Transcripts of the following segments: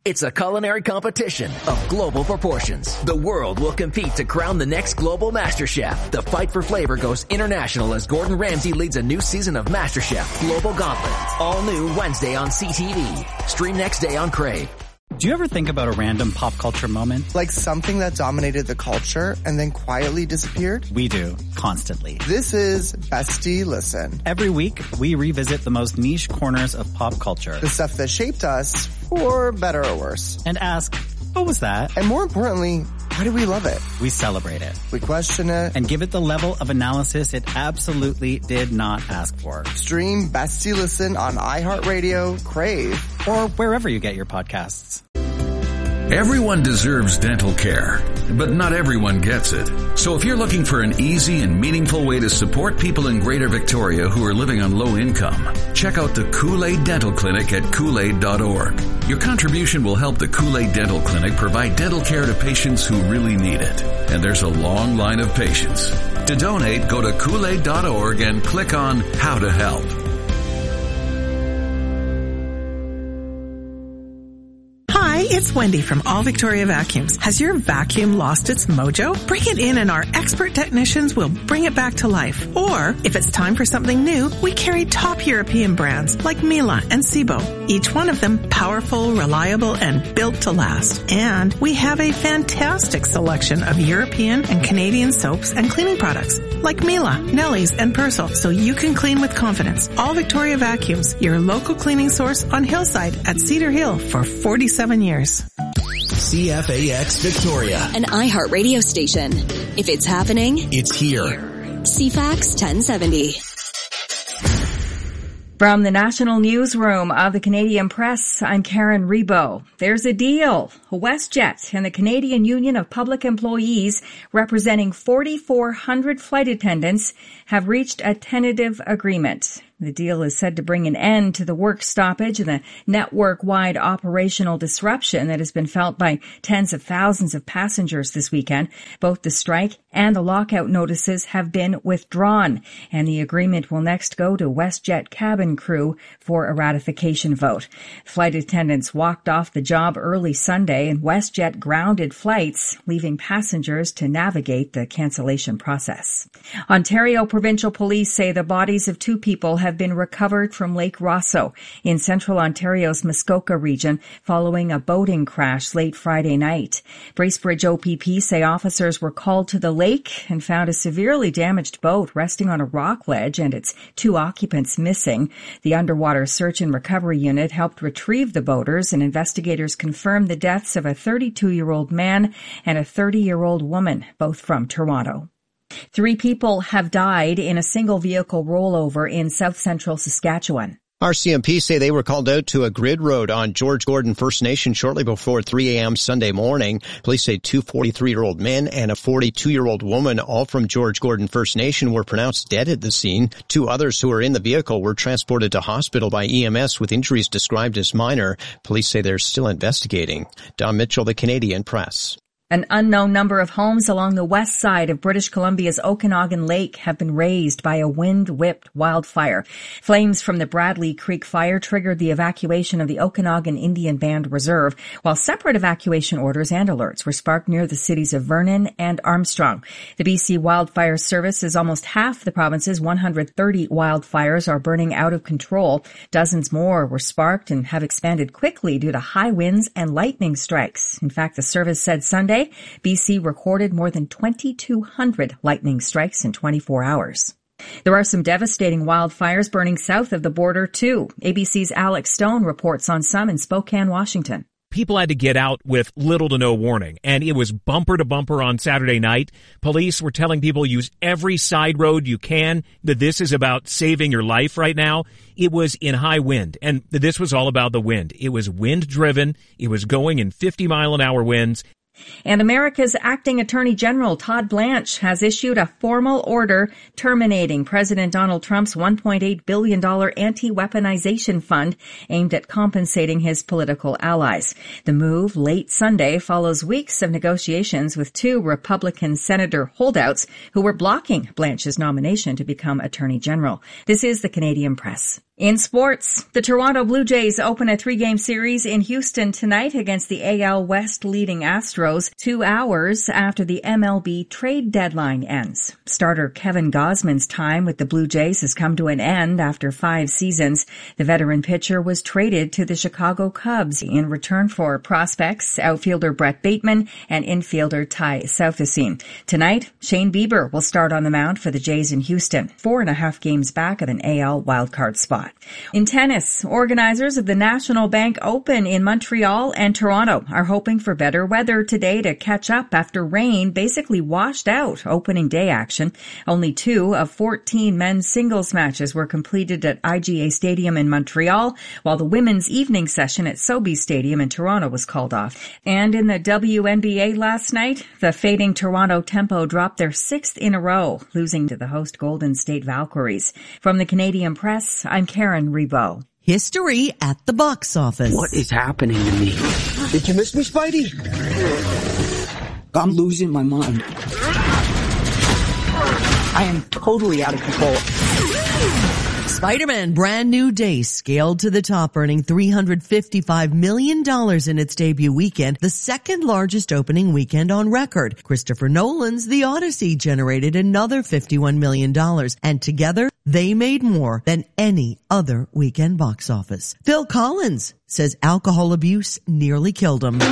It's a culinary competition of global proportions. The world will compete to crown the next global master chef. The fight for flavor goes international as Gordon Ramsay leads a new season of MasterChef Global Gauntlet. All new Wednesday on CTV. Stream next day on Crave. Do you ever think about a random pop culture moment? Like something that dominated the culture and then quietly disappeared? We do, constantly. This is Bestie Listen. Every week, we revisit the most niche corners of pop culture. The stuff that shaped us, for better or worse. And ask, what was that? And more importantly, why do we love it? We celebrate it. We question it. And give it the level of analysis it absolutely did not ask for. Stream Bestie Listen on iHeartRadio, Crave, or wherever you get your podcasts. Everyone deserves dental care, but not everyone gets it. So if you're looking for an easy and meaningful way to support people in Greater Victoria who are living on low income, check out the Kool-Aid Dental Clinic at Kool-Aid.org. Your contribution will help the Kool-Aid Dental Clinic provide dental care to patients who really need it. And there's a long line of patients. To donate, go to Kool-Aid.org and click on How to Help. Hi, it's Wendy from All Victoria Vacuums. Has your vacuum lost its mojo? Bring it in and our expert technicians will bring it back to life. Or, if it's time for something new, we carry top European brands like Miele and Sebo. Each one of them powerful, reliable, and built to last. And we have a fantastic selection of European and Canadian soaps and cleaning products like Miele, Nelly's, and Persil, so you can clean with confidence. All Victoria Vacuums, your local cleaning source on Hillside at Cedar Hill for 47 years. CFAX Victoria, an iHeart radio station. If it's happening, it's here. CFAX 1070. From the National Newsroom of the Canadian Press, I'm Karen Rebo. There's a deal. WestJet and the Canadian Union of Public Employees, representing 4,400 flight attendants, have reached a tentative agreement. The deal is said to bring an end to the work stoppage and the network-wide operational disruption that has been felt by tens of thousands of passengers this weekend. Both the strike and the lockout notices have been withdrawn, and the agreement will next go to WestJet cabin crew for a ratification vote. Flight attendants walked off the job early Sunday, and WestJet grounded flights, leaving passengers to navigate the cancellation process. Ontario Provincial Police say the bodies of two people have been recovered from Lake Rosso in central Ontario's Muskoka region following a boating crash late Friday night. Bracebridge OPP say officers were called to the lake and found a severely damaged boat resting on a rock ledge and its two occupants missing. The underwater search and recovery unit helped retrieve the boaters, and investigators confirmed the deaths of a 32-year-old man and a 30-year-old woman, both from Toronto. 3 people have died in a single vehicle rollover in south central Saskatchewan. RCMP say they were called out to a grid road on George Gordon First Nation shortly before 3 a.m. Sunday morning. Police say 2 43-year-old men and a 42-year-old woman, all from George Gordon First Nation, were pronounced dead at the scene. 2 others who were in the vehicle were transported to hospital by EMS with injuries described as minor. Police say they're still investigating. Don Mitchell, the Canadian Press. An unknown number of homes along the west side of British Columbia's Okanagan Lake have been razed by a wind-whipped wildfire. Flames from the Bradley Creek fire triggered the evacuation of the Okanagan Indian Band Reserve, while separate evacuation orders and alerts were sparked near the cities of Vernon and Armstrong. The BC Wildfire Service says almost half the province's 130 wildfires are burning out of control. Dozens more were sparked and have expanded quickly due to high winds and lightning strikes. In fact, the service said Sunday, BC recorded more than 2,200 lightning strikes in 24 hours. There are some devastating wildfires burning south of the border, too. ABC's Alex Stone reports on some in Spokane, Washington. People had to get out with little to no warning, and it was bumper to bumper on Saturday night. Police were telling people use every side road you can, that this is about saving your life right now. It was in high wind, and this was all about the wind. It was wind-driven. It was going in 50-mile-an-hour winds. And America's acting Attorney General Todd Blanche has issued a formal order terminating President Donald Trump's $1.8 billion anti-weaponization fund aimed at compensating his political allies. The move, late Sunday, follows weeks of negotiations with 2 Republican senator holdouts who were blocking Blanche's nomination to become Attorney General. This is the Canadian Press. In sports, the Toronto Blue Jays open a 3-game series in Houston tonight against the AL West leading Astros 2 hours after the MLB trade deadline ends. Starter Kevin Gausman's time with the Blue Jays has come to an end after 5 seasons. The veteran pitcher was traded to the Chicago Cubs in return for prospects outfielder Brett Bateman and infielder Ty Southesine. Tonight, Shane Bieber will start on the mound for the Jays in Houston, 4.5 games back of an AL wildcard spot. In tennis, organizers of the National Bank Open in Montreal and Toronto are hoping for better weather today to catch up after rain basically washed out opening day action. Only 2 of 14 men's singles matches were completed at IGA Stadium in Montreal, while the women's evening session at Sobeys Stadium in Toronto was called off. And in the WNBA last night, the fading Toronto Tempo dropped their 6th in a row, losing to the host Golden State Valkyries. From the Canadian Press, I'm Karen Rebo. History at the box office. What is happening to me? Did you miss me, Spidey? I'm losing my mind. I am totally out of control. Spider-Man Brand New Day scaled to the top, earning $355 million in its debut weekend, the second largest opening weekend on record. Christopher Nolan's The Odyssey generated another $51 million, and together they made more than any other weekend box office. Phil Collins says alcohol abuse nearly killed him.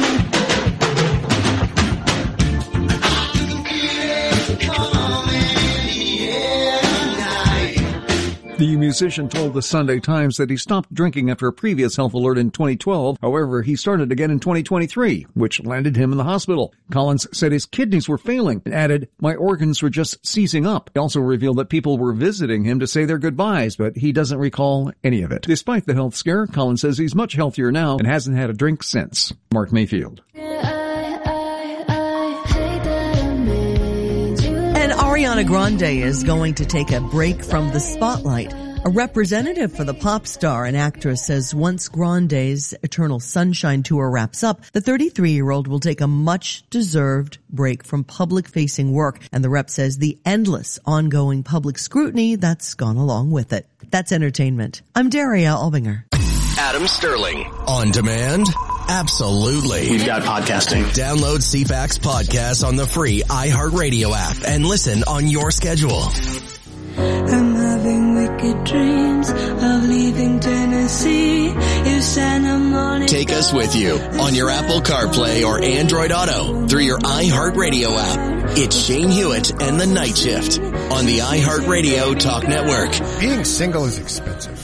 The musician told the Sunday Times that he stopped drinking after a previous health alert in 2012. However, he started again in 2023, which landed him in the hospital. Collins said his kidneys were failing and added, "My organs were just seizing up." He also revealed that people were visiting him to say their goodbyes, but he doesn't recall any of it. Despite the health scare, Collins says he's much healthier now and hasn't had a drink since. Mark Mayfield. And Ariana Grande is going to take a break from the spotlight. A representative for the pop star and actress says once Grande's Eternal Sunshine tour wraps up, the 33-year-old will take a much-deserved break from public-facing work. And the rep says the endless, ongoing public scrutiny that's gone along with it. That's entertainment. I'm Daria Albinger. Adam Sterling. On demand? Absolutely. We've got podcasting. Download CFAX podcast on the free iHeartRadio app and listen on your schedule. I'm having wicked dreams of leaving Tennessee. You Santa Monica. Take us with you on your Apple CarPlay or Android Auto through your iHeartRadio app. It's Shane Hewitt and the Night Shift on the iHeartRadio Talk Network. Being single is expensive.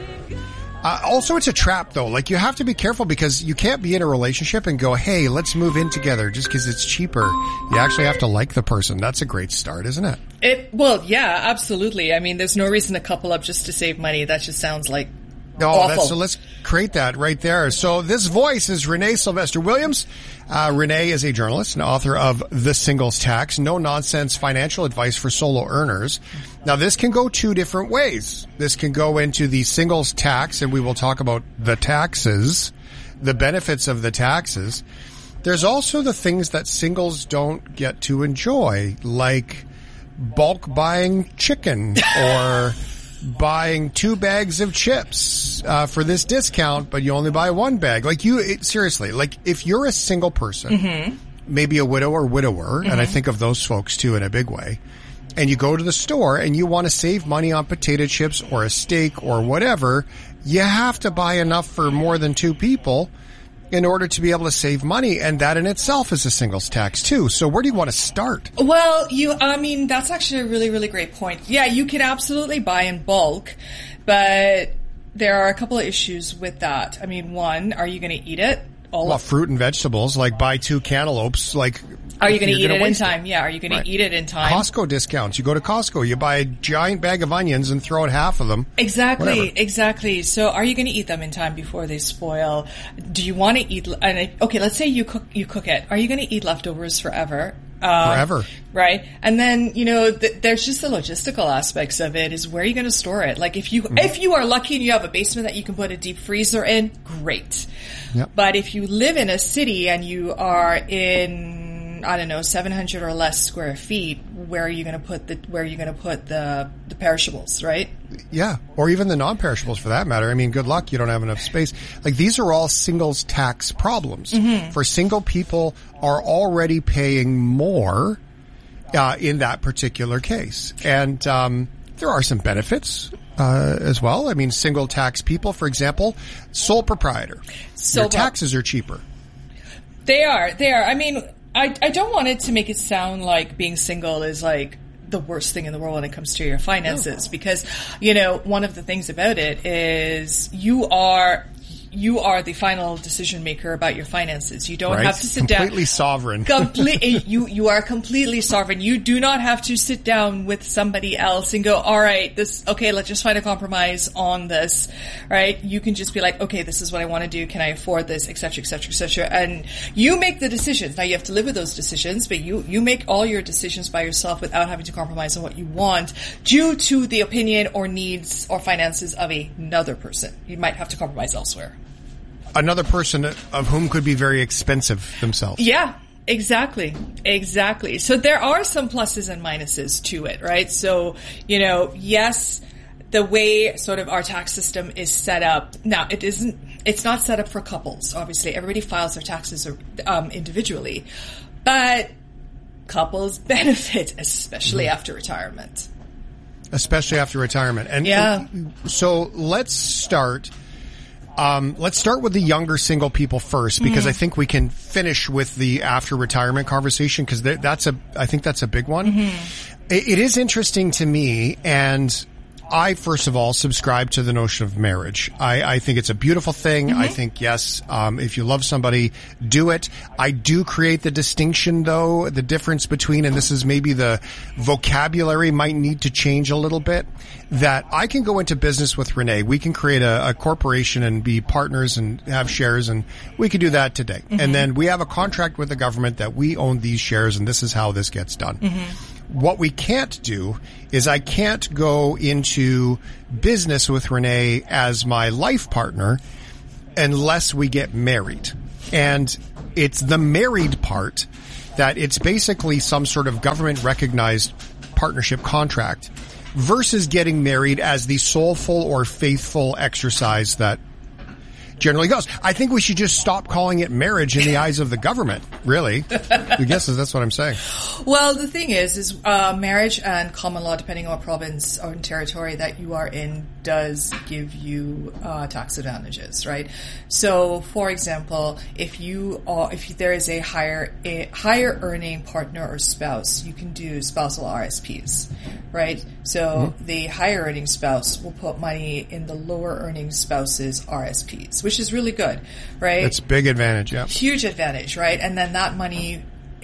Also, it's a trap, though. Like, you have to be careful because you can't be in a relationship and go, hey, let's move in together just because it's cheaper. You actually have to like the person. That's a great start, isn't it? Well, yeah, absolutely. I mean, there's no reason to couple up just to save money. That just sounds like awful. So let's create that right there. So this voice is Renee Sylvester Williams. Renee is a journalist and author of The Singles Tax, no-nonsense financial advice for solo earners. Now, this can go 2 different ways. This can go into the singles tax, and we will talk about the taxes, the benefits of the taxes. There's also the things that singles don't get to enjoy, like bulk buying chicken or buying 2 bags of chips for this discount, but you only buy 1 bag. Like, seriously, like, if you're a single person, maybe a widow or widower, and I think of those folks too in a big way, and you go to the store and you want to save money on potato chips or a steak or whatever, you have to buy enough for more than 2 people in order to be able to save money, and that in itself is a singles tax too. So where do you want to start? Well, that's actually a really, really great point. Yeah, you can absolutely buy in bulk, but there are a couple of issues with that. I mean, one, are you going to eat it? Fruit and vegetables, like buy 2 cantaloupes, like... Are you going to eat it in time? Yeah, are you going to eat it in time? Costco discounts. You go to Costco, you buy a giant bag of onions and throw out half of them. Exactly. So are you going to eat them in time before they spoil? Do you want to eat, okay, let's say you cook it. Are you going to eat leftovers forever? Forever. Right. And then, there's just the logistical aspects of it is where are you going to store it? Like if you are lucky and you have a basement that you can put a deep freezer in, great. Yep. But if you live in a city and you are in than, I don't know, 700 or less square feet, where are you going to put the perishables, right? Yeah. Or even the non-perishables for that matter. I mean, good luck. You don't have enough space. Like, these are all singles tax problems. For single people are already paying more, in that particular case. And, there are some benefits, as well. I mean, single tax people, for example, sole proprietor. Your taxes are cheaper. They are. I mean, I don't want it to make it sound like being single is like the worst thing in the world when it comes to your finances, because, one of the things about it is you are the final decision maker about your finances. You don't have to sit down. Completely sovereign. You are completely sovereign. You do not have to sit down with somebody else and go, all right, let's just find a compromise on this, right? You can just be like, okay, this is what I want to do. Can I afford this, et cetera, et cetera, et cetera. And you make the decisions. Now you have to live with those decisions, but you make all your decisions by yourself without having to compromise on what you want due to the opinion or needs or finances of another person. You might have to compromise elsewhere. Another person of whom could be very expensive themselves. Yeah, exactly. So there are some pluses and minuses to it, right? So, yes, the way sort of our tax system is set up, now it's not set up for couples. Obviously, everybody files their taxes individually, but couples benefit, especially after retirement. And yeah. So let's start with the younger single people first, because I think we can finish with the after retirement conversation, because I think that's a big one. It is interesting to me, and I, first of all, subscribe to the notion of marriage. I think it's a beautiful thing. I think, yes, if you love somebody, do it. I do create the distinction, though, the difference between, and this is maybe the vocabulary might need to change a little bit, that I can go into business with Renee. We can create a corporation and be partners and have shares, and we can do that today. And then we have a contract with the government that we own these shares, and this is how this gets done. What we can't do is I can't go into business with Renee as my life partner unless we get married. And it's the married part that it's basically some sort of government recognized partnership contract versus getting married as the soulful or faithful exercise that generally goes. I think we should just stop calling it marriage in the eyes of the government, really. I guess that's what I'm saying. Well, the thing is marriage and common law, depending on what province or territory that you are in, does give you tax advantages, right? So, for example, if there is a higher earning partner or spouse, you can do spousal RSPs, right? So the higher earning spouse will put money in the lower earning spouse's RSPs, which is really good, right? That's a big advantage, yeah. Huge advantage, right? And then that money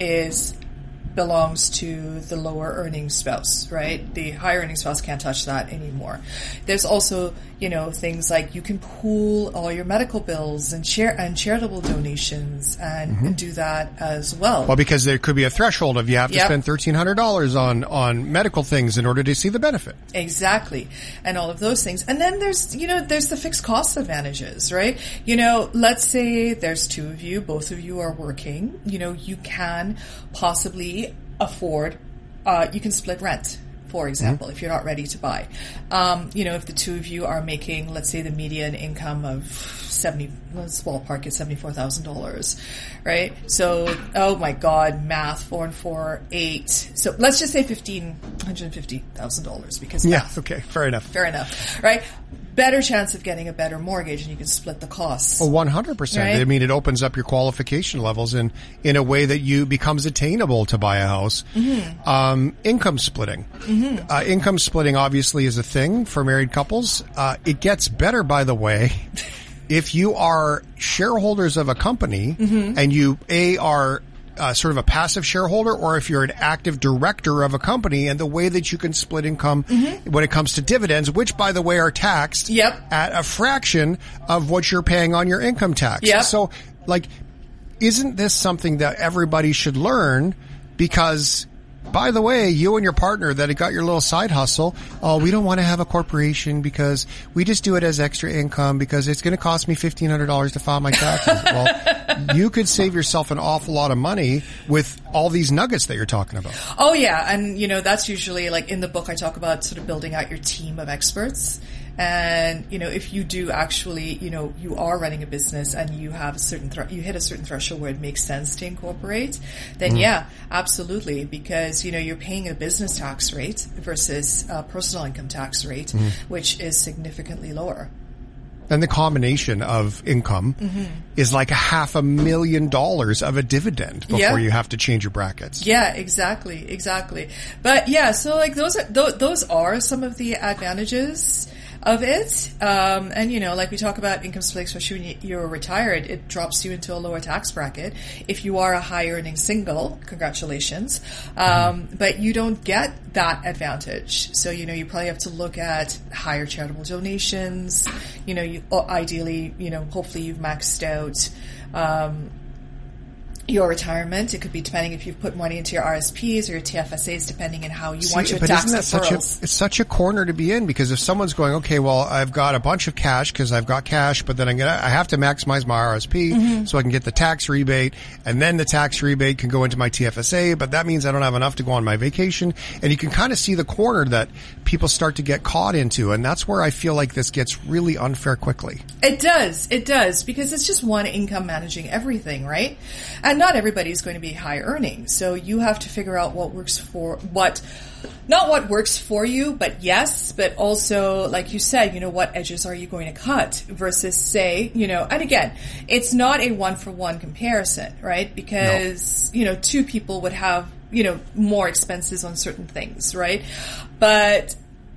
belongs to the lower earning spouse, right? The higher earning spouse can't touch that anymore. There's also, things like you can pool all your medical bills and charitable donations and do that as well. Well, because there could be a threshold of you have to spend $1,300 on medical things in order to see the benefit. Exactly. And all of those things. And then there's the fixed cost advantages, right? Let's say there's two of you, both of you are working, you can possibly afford, you can split rent, for example, if you're not ready to buy. If the two of you are making, let's say, the median income of let's ballpark it, $74,000, right? So, oh my God, math, 4 and 4, 8. So let's just say $150,000 because math. Okay, fair enough, right? Better chance of getting a better mortgage, and you can split the costs. Oh, 100%. Right? I mean, it opens up your qualification levels in a way that becomes attainable to buy a house. Income splitting. Income splitting obviously is a thing for married couples. It gets better, by the way, if you are shareholders of a company and you are sort of a passive shareholder, or if you're an active director of a company, and the way that you can split income when it comes to dividends, which, by the way, are taxed at a fraction of what you're paying on your income tax. So, isn't this something that everybody should learn? Because by the way, you and your partner that got your little side hustle, oh, we don't want to have a corporation because we just do it as extra income because it's going to cost me $1,500 to file my taxes. Well, you could save yourself an awful lot of money with all these nuggets that you're talking about. Oh, yeah. And, that's usually, like, in the book, I talk about sort of building out your team of experts. And, if you do actually, you are running a business and you have a certain, you hit a certain threshold where it makes sense to incorporate, then yeah, absolutely. Because, you're paying a business tax rate versus a personal income tax rate, which is significantly lower. And the combination of income is like $500,000 of a dividend before you have to change your brackets. Yeah, exactly. But yeah, so like those are some of the advantages of it. And like we talk about income split, especially when you're retired, it drops you into a lower tax bracket. If you are a high earning single, congratulations. But you don't get that advantage. So, you probably have to look at higher charitable donations. You ideally, hopefully you've maxed out, your retirement. It could be depending if you've put money into your RSPs or your TFSAs, depending on how you want your tax deferrals. It's such a corner to be in, because if someone's going, okay, well, I've got a bunch of cash because I've got cash, but then I have to maximize my RSP so I can get the tax rebate, and then the tax rebate can go into my TFSA, but that means I don't have enough to go on my vacation. And you can kind of see the corner that people start to get caught into, and that's where I feel like this gets really unfair quickly. It does, because it's just one income managing everything, right? And not everybody's going to be high earning. So you have to figure out not what works for you, but also, like you said, what edges are you going to cut versus say, and again, it's not a one-for-one comparison, right? Because, two people would have, more expenses on certain things, right? But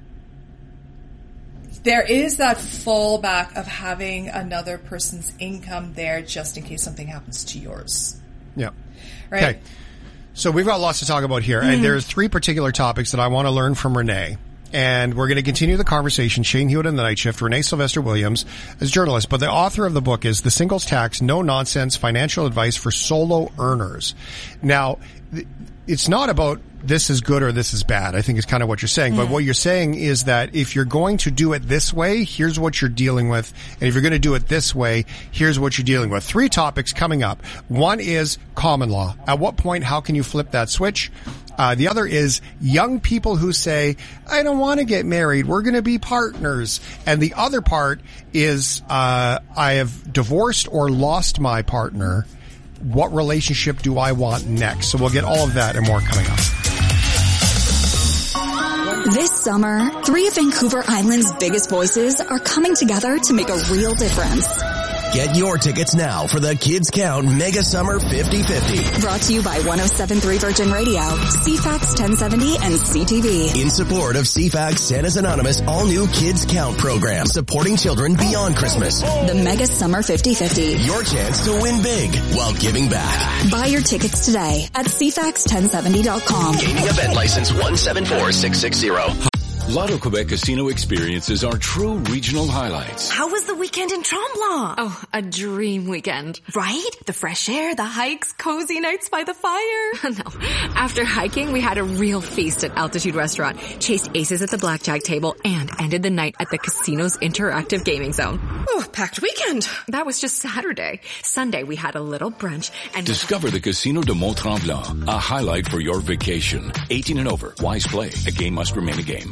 there is that fallback of having another person's income there just in case something happens to yours. Yeah. Right. Okay. So we've got lots to talk about here. And there's 3 particular topics that I want to learn from Renee. And we're going to continue the conversation. Shane Hewitt in the Night Shift, Renee Sylvester Williams as journalist. But the author of the book is The Singles Tax, No Nonsense Financial Advice for Solo Earners. Now, it's not about this is good or this is bad, I think is kind of what you're saying. But what you're saying is that if you're going to do it this way, here's what you're dealing with. And if you're going to do it this way, here's what you're dealing with. 3 topics coming up. One is common law. At what point, how can you flip that switch? The other is young people who say, I don't want to get married. We're going to be partners. And the other part is, I have divorced or lost my partner. What relationship do I want next? So we'll get all of that and more coming up. This summer, 3 of Vancouver Island's biggest voices are coming together to make a real difference. Get your tickets now for the Kids Count Mega Summer 50/50. Brought to you by 107.3 Virgin Radio, CFAX 1070, and CTV. In support of CFAX Santa's Anonymous all-new Kids Count program, supporting children beyond Christmas. The Mega Summer 50/50. Your chance to win big while giving back. Buy your tickets today at CFAX1070.com. Gaming event license 174660. Lotto Quebec Casino experiences are true regional highlights. How was the weekend in Tremblant? Oh, a dream weekend. Right? The fresh air, the hikes, cozy nights by the fire. No. After hiking, we had a real feast at Altitude Restaurant, chased aces at the blackjack table, and ended the night at the casino's interactive gaming zone. Oh, packed weekend. That was just Saturday. Sunday, we had a little brunch and... Discover the Casino de Mont-Tremblant, a highlight for your vacation. 18 and over. Wise play. A game must remain a game.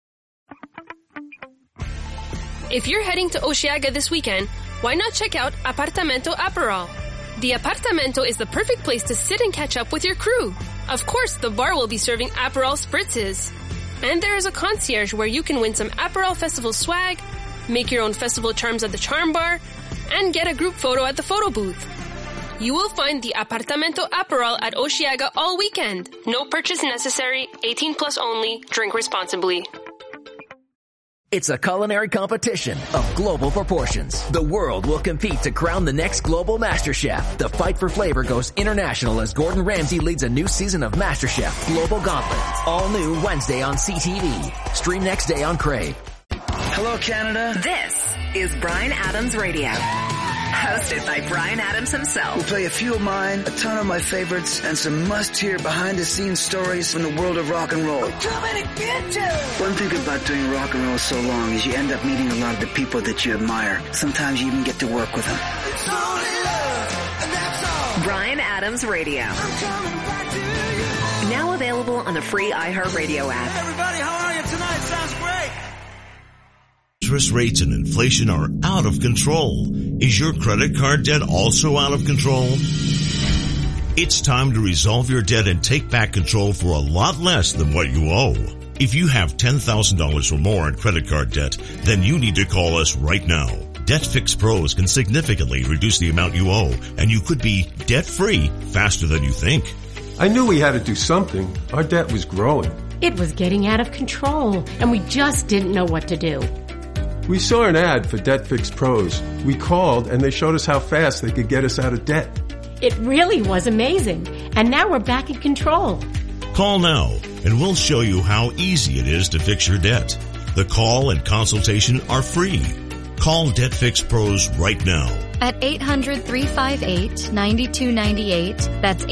If you're heading to Osheaga this weekend, why not check out Apartamento Aperol? The Apartamento is the perfect place to sit and catch up with your crew. Of course, the bar will be serving Aperol spritzes. And there is a concierge where you can win some Aperol Festival swag, make your own festival charms at the Charm Bar, and get a group photo at the photo booth. You will find the Apartamento Aperol at Osheaga all weekend. No purchase necessary, 18 plus only, drink responsibly. It's a culinary competition of global proportions. The world will compete to crown the next global Master Chef. The fight for flavor goes international as Gordon Ramsay leads a new season of Master Chef Global Gauntlet. All new Wednesday on CTV. Stream next day on Crave. Hello, Canada. This is Bryan Adams Radio. Hosted by Bryan Adams himself. We'll play a few of mine, a ton of my favorites, and some must-hear behind-the-scenes stories from the world of rock and roll. I'm coming to get you! One thing about doing rock and roll so long is you end up meeting a lot of the people that you admire. Sometimes you even get to work with them. It's only love, and that's all. Bryan Adams Radio. Now available on the free iHeartRadio app. Everybody, how are you tonight? Sounds great. Interest rates and inflation are out of control. Is your credit card debt also out of control? It's time to resolve your debt and take back control for a lot less than what you owe. If you have $10,000 or more in credit card debt, then you need to call us right now. Debt Fix Pros can significantly reduce the amount you owe, and you could be debt-free faster than you think. I knew we had to do something. Our debt was growing. It was getting out of control, and we just didn't know what to do. We saw an ad for Debt Fix Pros. We called, and they showed us how fast they could get us out of debt. It really was amazing, and now we're back in control. Call now, and we'll show you how easy it is to fix your debt. The call and consultation are free. Call Debt Fix Pros right now. At 800-358-9298. That's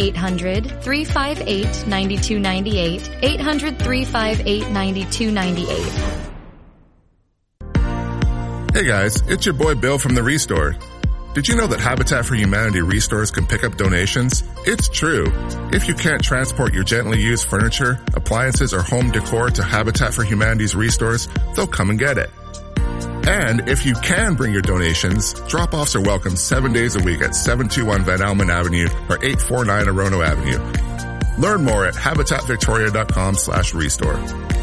800-358-9298. 800-358-9298. Hey guys, it's your boy Bill from The Restore. Did you know that Habitat for Humanity restores can pick up donations? It's true. If you can't transport your gently used furniture, appliances, or home decor to Habitat for Humanity's restores, they'll come and get it. And if you can bring your donations, drop-offs are welcome 7 days a week at 721 Van Almen Avenue or 849 Orono Avenue. Learn more at habitatvictoria.com/restore.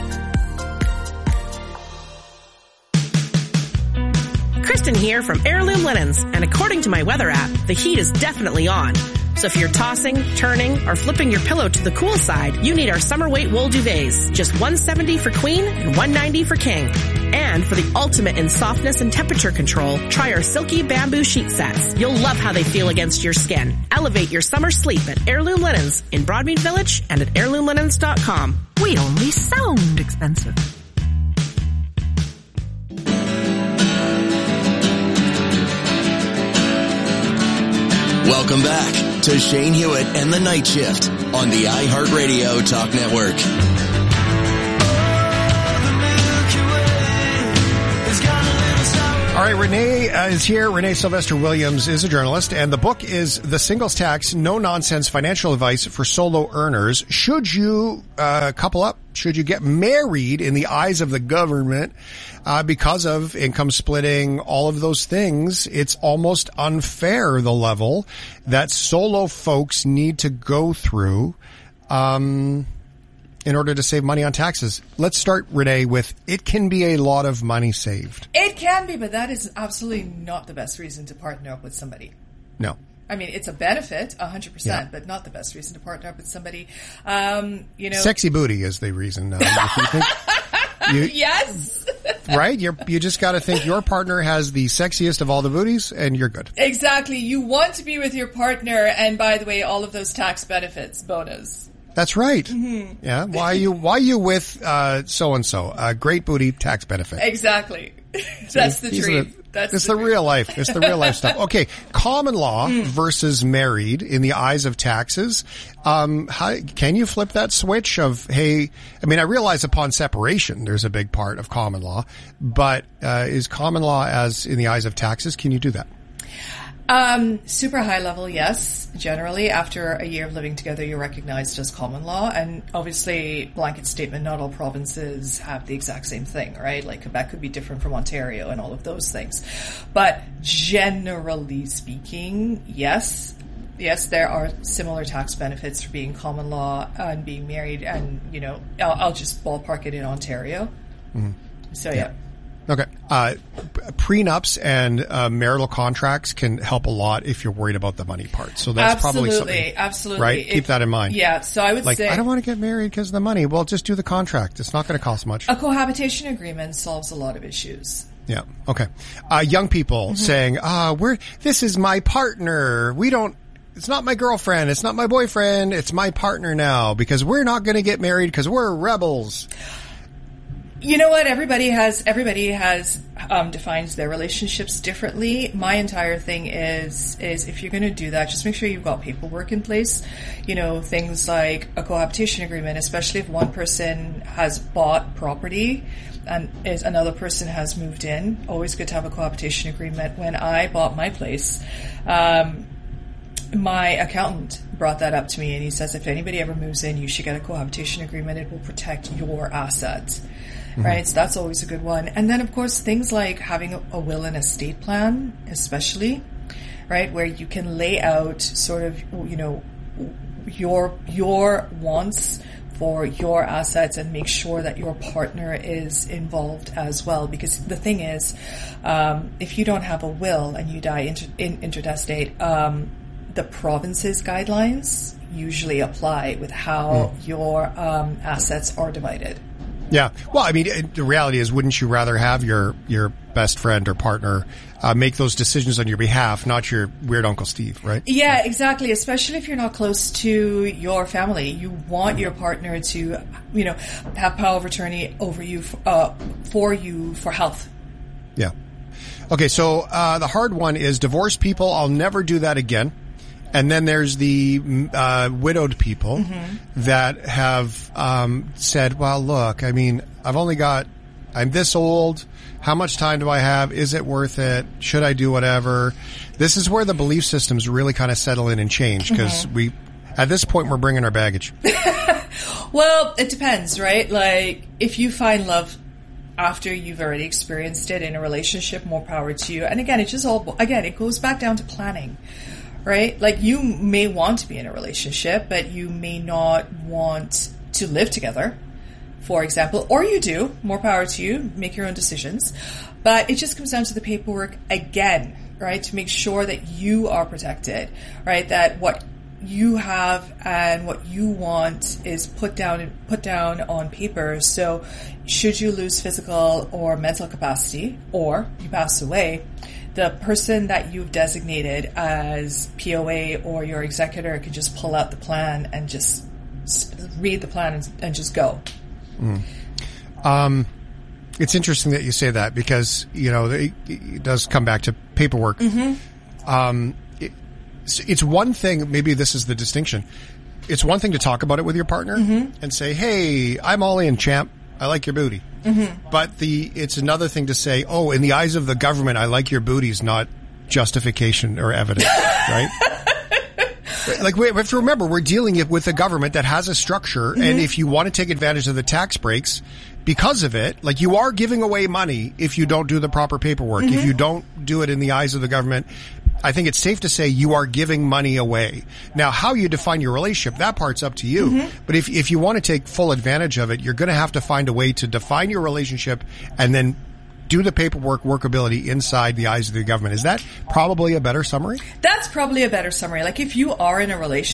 Kristen here from Heirloom Linens, and according to my weather app, the heat is definitely on. So if you're tossing, turning, or flipping your pillow to the cool side, you need our summer weight wool duvets. Just $170 for queen and $190 for king. And for the ultimate in softness and temperature control, try our silky bamboo sheet sets. You'll love how they feel against your skin. Elevate your summer sleep at Heirloom Linens in Broadmead Village and at heirloomlinens.com. We only sound expensive. Welcome back to Shane Hewitt and the Night Shift on the iHeartRadio Talk Network. All right, Renee is here. Renee Sylvester Williams is a journalist, and the book is The Singles Tax, No Nonsense Financial Advice for Solo Earners. Should you couple up? Should you get married in the eyes of the government because of income splitting, all of those things? It's almost unfair, the level that solo folks need to go through in order to save money on taxes. Let's start, Renee, with it can be a lot of money saved. It can be, but that is absolutely not the best reason to partner up with somebody. No. I mean, it's a benefit, 100%, but not the best reason to partner up with somebody. You know, sexy booty is the reason. If you think yes. Right? You just got to think your partner has the sexiest of all the booties, and you're good. Exactly. You want to be with your partner, and by the way, all of those tax benefits, bonus. That's right. Mm-hmm. Yeah. Why are you with so-and-so? Great booty, tax benefit. Exactly. That's the dream. It's the real life. It's the real life stuff. Okay. Common law versus married in the eyes of taxes. How can you flip that switch of, hey, I mean, I realize upon separation, there's a big part of common law, but, is common law as in the eyes of taxes? Can you do that? Super high level, yes. Generally, after a year of living together, you're recognized as common law. And obviously, blanket statement, not all provinces have the exact same thing, right? Like Quebec could be different from Ontario and all of those things. But generally speaking, yes, there are similar tax benefits for being common law and being married. And, you know, I'll just ballpark it in Ontario. Mm-hmm. So, yeah. Okay. Prenups and marital contracts can help a lot if you're worried about the money part. So that's probably something. Absolutely. Right? Keep that in mind. Yeah. So I would say, I don't want to get married because of the money. Well, just do the contract. It's not going to cost much. A cohabitation agreement solves a lot of issues. Yeah. Okay. Young people saying, this is my partner. It's not my girlfriend. It's not my boyfriend. It's my partner now because we're not going to get married because we're rebels. You know what? Everybody has defines their relationships differently. My entire thing is if you're going to do that, just make sure you've got paperwork in place. You know, things like a cohabitation agreement, especially if one person has bought property and another person has moved in. Always good to have a cohabitation agreement. When I bought my place, my accountant brought that up to me, and he says if anybody ever moves in, you should get a cohabitation agreement. It will protect your assets. Right, so that's always a good one. And then, of course, things like having a will and estate plan, especially, right, where you can lay out sort of, you know, your wants for your assets and make sure that your partner is involved as well. Because the thing is, if you don't have a will and you die intestate, the province's guidelines usually apply with how your assets are divided. Yeah. Well, I mean, the reality is, wouldn't you rather have your best friend or partner make those decisions on your behalf, not your weird Uncle Steve, right? Yeah, exactly. Especially if you're not close to your family. You want your partner to, you know, have power of attorney over you, for health. Yeah. Okay, so the hard one is divorced people. I'll never do that again. And then there's the widowed people that have said, well, look, I mean, I'm this old. How much time do I have? Is it worth it? Should I do whatever? This is where the belief systems really kind of settle in and change, because at this point, we're bringing our baggage. Well, it depends, right? Like, if you find love after you've already experienced it in a relationship, more power to you. And again, it goes back down to planning. Right? Like, you may want to be in a relationship, but you may not want to live together, for example. Or you do. More power to you. Make your own decisions. But it just comes down to the paperwork again, right? To make sure that you are protected, right? That what you have and what you want is put down on paper. So should you lose physical or mental capacity, or you pass away, the person that you've designated as POA or your executor can just pull out the plan and just read the plan and just go. It's interesting that you say that, because, you know, it does come back to paperwork. It's one thing, maybe this is the distinction. It's one thing to talk about it with your partner and say, hey, I'm all in, champ. I like your booty. But it's another thing to say, oh, in the eyes of the government, I like your booty is not justification or evidence, right? Like, we have to remember, we're dealing with a government that has a structure, and if you want to take advantage of the tax breaks because of it, like, you are giving away money if you don't do the proper paperwork. If you don't do it in the eyes of the government, I think it's safe to say you are giving money away. Now, how you define your relationship, that part's up to you. But if you want to take full advantage of it, you're going to have to find a way to define your relationship and then do the paperwork workability inside the eyes of the government. Is that probably a better summary? That's probably a better summary. Like, if you are in a relationship